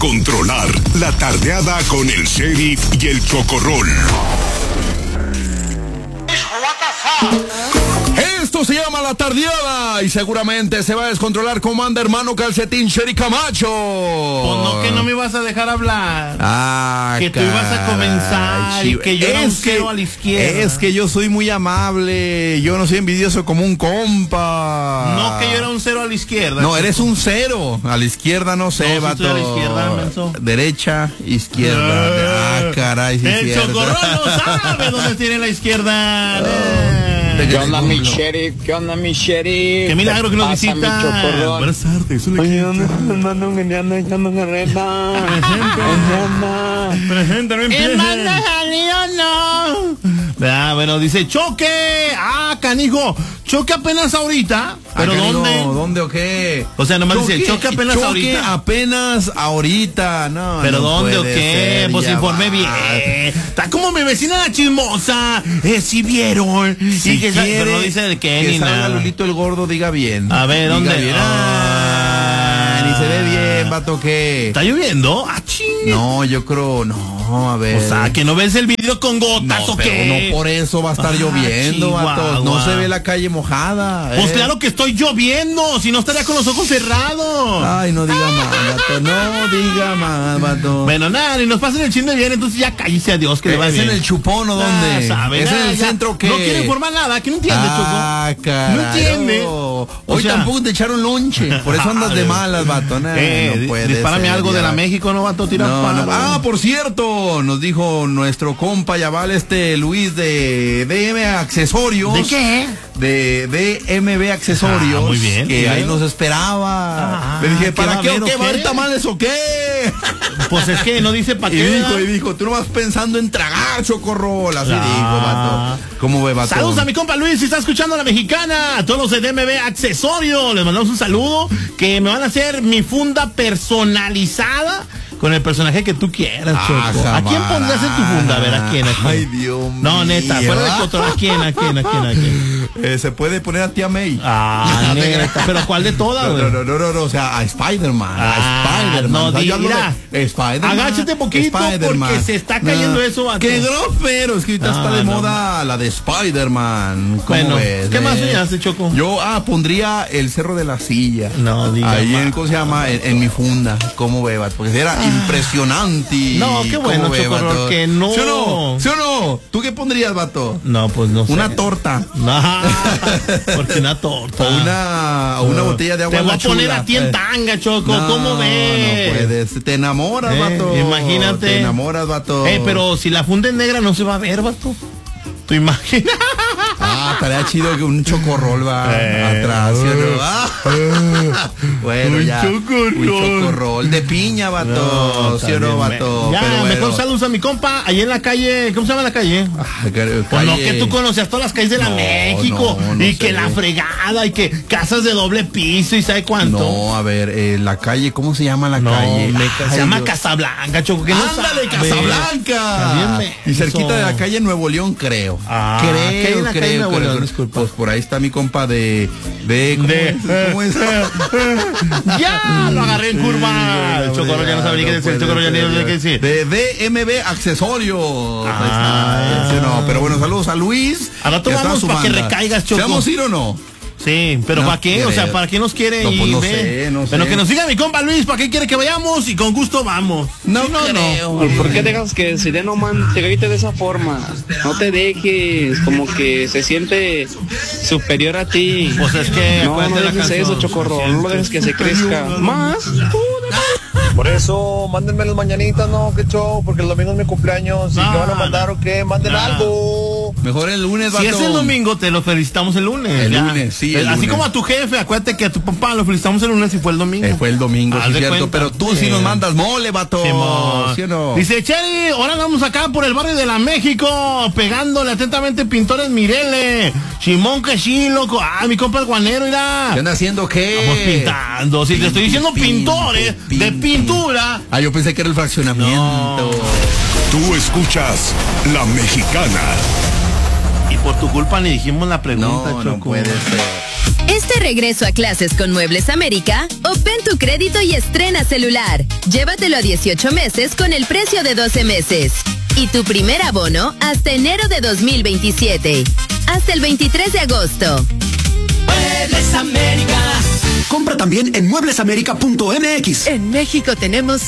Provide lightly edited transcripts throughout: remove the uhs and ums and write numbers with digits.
Controlar la tardeada con el Sheriff y el Chocorrol. Esto se llama la tardeada y seguramente se va a descontrolar como anda hermano Calcetín Sheriff Camacho. Pues no, que no me ibas a dejar hablar. Que tú ibas a comenzar y que yo era un cero a la izquierda. Es que yo soy muy amable, yo no soy envidioso como un compa. No, que yo era un cero a la izquierda. No, eres un cero. A la izquierda no sé, no, vato. Si a la izquierda, menso. Derecha, izquierda. Caray, sí el Chocorrol no sabe dónde tiene la izquierda. ¿Qué onda, mi sheriff? ¿Qué onda, mi sheriff? Qué milagro que nos visita. Buenas tardes. Presente, no no. Bueno, dice Choque. Canijo. Choque apenas ahorita. ¿Pero dónde? ¿Dónde o qué? O sea, nomás dice Choque apenas ahorita. Choque apenas ahorita. No. ¿Pero no dónde o qué? Pues informé bien. Está como mi vecina la chismosa. Si vieron. Si quiere, pero no dice de qué que ni salga nada. Lulito el Gordo, diga bien. A ver, ¿dónde? Bien. Ni se ve bien, vato, ¿qué? ¿Está lloviendo? No, yo creo, no, a ver. O sea, que no ves el video con gotas o qué. No por eso va a estar lloviendo, vato. No se ve la calle mojada. Pues claro que estoy lloviendo, si no estaría con los ojos cerrados. Ay, no diga más, vato, no diga más, vato. Bueno, nada, ni nos pasen el chisme bien, entonces ya cállese a Dios que le va bien. ¿Es en el Chupón o dónde? ¿Es en el centro qué? No quiere informar nada, que no entiende, Choco. Caray. No entiende. Hoy tampoco te echaron lonche, por eso andas de malas, vato. No puede dispárame ser, algo ya. de la México, no, vato, tira por cierto, nos dijo nuestro compa Yaval Luis de DM Accesorios. ¿De qué? De DMB Accesorios. Muy bien. Que ahí nos esperaba. Le dije, ¿para qué o qué? ¿Va a haber tamales o qué? Pues es que no dice para qué. Y dijo, tú no vas pensando en tragar, Chocorrol. Así dijo, vato. ¿Cómo ve, vato? Saludos a mi compa Luis, si está escuchando a la mexicana. A todos los de DMB Accesorios. Les mandamos un saludo. Que me van a hacer mi funda personalizada con el personaje que tú quieras, Choco. ¿A quién pondrías en tu funda? A ver, ¿a quién? Ay, Dios mío. No, neta, fuera de control. ¿A quién? Se puede poner a tía May. Neta. ¿Pero cuál de todas, güey? No, o sea, a Spider-Man. Spider-Man. No, mira. Spider-Man. Agáchate poquito porque se está cayendo eso, vato. Qué grosero. Es que ahorita está de moda la de Spider-Man. ¿Cómo ves? ¿Qué más hace, Choco? Yo, pondría el Cerro de la Silla. No, diga. Ahí, ¿cómo se llama? En mi funda. ¿Cómo ve, vato? Porque era impresionante. No, qué bueno, Chocorrol, que no. ¿Sí o no? ¿Tú qué pondrías, vato? No, pues no sé. Una torta. No, porque una torta. O una botella de agua. Te voy a poner a ti en tanga, Choco. ¿Cómo ves? No puedes. Te enamoras, vato. Imagínate. Te enamoras, vato. Pero si la funda es negra no se va a ver, vato. ¿Tú imaginas? Estaría chido que un Chocorrol va atrás, ¿sí o no? Bueno, un ya. Chocorrol. Un Chocorrol de piña, vato. ¿Sí o no, vato? Ya, pero bueno. mejor saludos a mi compa, allí en la calle, ¿cómo se llama la calle? Pues no, que tú conocías todas las calles de la México, no y sé. que la fregada, y que casas de doble piso, y ¿sabe cuánto? No, a ver, la calle, ¿cómo se llama la calle? Se llama Casablanca, Choco, que no ¡ándale, sabe. Casablanca! Y cerquita de la calle Nuevo León, creo. Creo. Pues por ahí está mi compa ¿cómo es? Ya lo agarré en curva. El Chocorrol ya no sabe ni qué decir. El Chocorrol ya ni sabe qué decir. De DMB Accesorios. No, pero bueno, saludos a Luis. A rato vamos para que recaigas, Choco. ¿Vamos a ir o no? Sí, pero ¿para qué? O sea, ¿para qué nos quiere? No, pues no sé. Pero que nos diga mi compa Luis, ¿para qué quiere que vayamos? Y con gusto vamos. No. ¿Por qué dejas que Sireno Man te grite de esa forma? No te dejes, como que se siente superior a ti. Pues es que no dejes eso, Chocorrol, no lo dejes que se crezca. Más. Por eso, mándenme las mañanitas, no, qué show, porque el domingo es mi cumpleaños. ¿Y qué van a mandar o qué? Manden algo. Mejor el lunes, vato. Si es el domingo, te lo felicitamos el lunes. El lunes, sí. Así lunes. Como a tu jefe, acuérdate que a tu papá lo felicitamos el lunes y fue el domingo. Fue el domingo, sí, cierto. Cuenta. Pero tú sí nos mandas mole, vato. ¿Sí o no? Dice Cheri, ahora andamos acá por el barrio de la México, pegándole atentamente pintores Mirele. Simón que sí, loco. Mi compa el guanero, mira. ¿Qué anda haciendo qué? Estamos pintando. Si te estoy diciendo pintores de pintura. Yo pensé que era el fraccionamiento. No. Tú escuchas La Mexicana. Y por tu culpa ni dijimos la pregunta, Choco. No puede ser. Este regreso a clases con Muebles América, obtén tu crédito y estrena celular. Llévatelo a 18 meses con el precio de 12 meses. Y tu primer abono hasta enero de 2027. Hasta el 23 de agosto. Muebles América. Compra también en mueblesamerica.mx. En México tenemos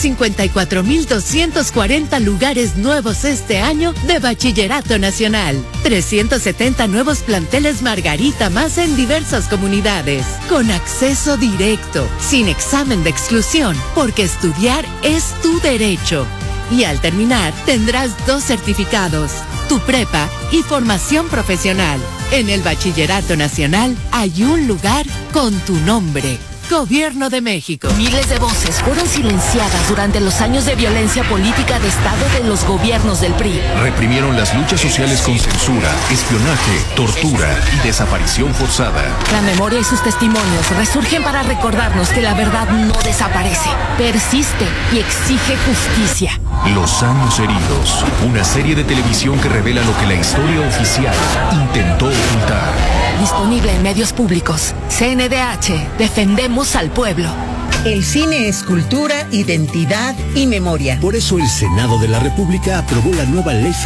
154,240 lugares nuevos este año de Bachillerato Nacional. 370 nuevos planteles Margarita más en diversas comunidades. Con acceso directo, sin examen de exclusión, porque estudiar es tu derecho. Y al terminar, tendrás 2 certificados, tu prepa y formación profesional. En el Bachillerato Nacional hay un lugar con tu nombre. Gobierno de México. Miles de voces fueron silenciadas durante los años de violencia política de Estado de los gobiernos del PRI. Reprimieron las luchas sociales con censura, espionaje, tortura y desaparición forzada. La memoria y sus testimonios resurgen para recordarnos que la verdad no desaparece, persiste y exige justicia. Los años heridos, una serie de televisión que revela lo que la historia oficial intentó ocultar. Disponible en medios públicos. CNDH, defendemos al pueblo. El cine es cultura, identidad y memoria. Por eso el Senado de la República aprobó la nueva ley